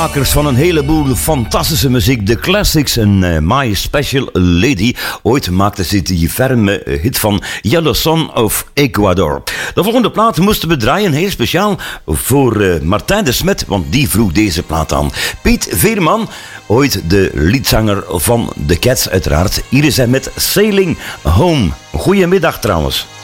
Makers van een heleboel fantastische muziek, de classics en My Special Lady. Ooit maakte ze die ferme hit van Yellow Sun of Ecuador. De volgende plaat moesten we draaien, heel speciaal voor Martijn de Smet, want die vroeg deze plaat aan. Piet Veerman, ooit de liedzanger van The Cats uiteraard. Hier is hij met Sailing Home. Goedemiddag trouwens.